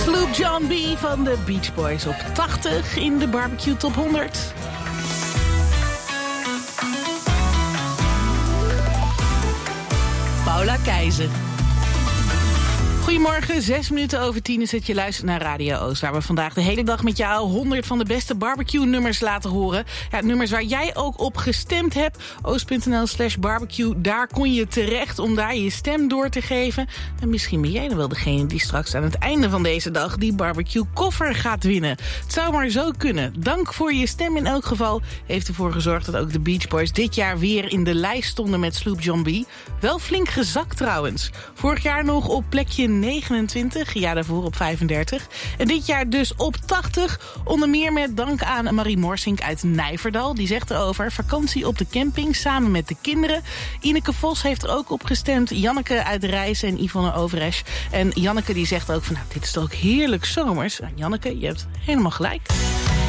Sloop John B. van de Beach Boys op 80 in de Barbecue Top 100. Paula Keizer. Goedemorgen, 6 minuten over 10 is het. Je luistert naar Radio Oost, waar we vandaag de hele dag met jou 100 van de beste barbecue-nummers laten horen. Ja, nummers waar jij ook op gestemd hebt. Oost.nl/barbecue, daar kon je terecht om daar je stem door te geven. En misschien ben jij dan wel degene die straks aan het einde van deze dag die barbecue-koffer gaat winnen. Het zou maar zo kunnen. Dank voor je stem in elk geval. Heeft ervoor gezorgd dat ook de Beach Boys dit jaar weer in de lijst stonden met Sloop John B. Wel flink gezakt trouwens. Vorig jaar nog op plekje 29, jaar daarvoor op 35. En dit jaar dus op 80. Onder meer met dank aan Marie Morsink uit Nijverdal. Die zegt erover: vakantie op de camping samen met de kinderen. Ineke Vos heeft er ook op gestemd. Janneke uit Rijssen en Yvonne Overesch. En Janneke die zegt ook van, nou, dit is toch ook heerlijk zomers. Nou, Janneke, je hebt helemaal gelijk.